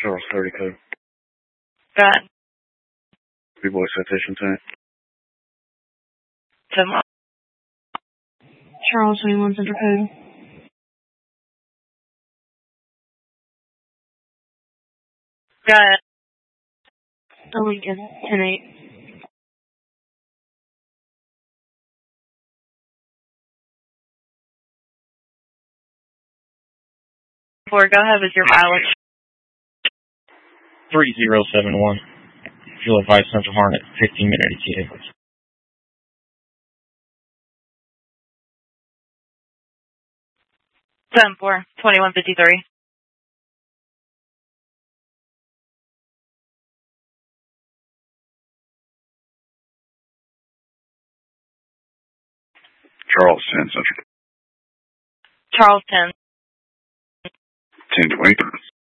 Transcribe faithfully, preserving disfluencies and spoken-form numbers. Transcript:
Charles thirty code. Go ahead. B-boy citation tank. ten one. Charles twenty-one Central Code. Go ahead. The Lincoln ten eight. Four, go ahead with your mileage. three zero seven one. Fuel advice Central Hornet, fifteen minute E T A, please. ten four, twenty-one fifty-three. Charles ten Central. Charles ten. ten twenty.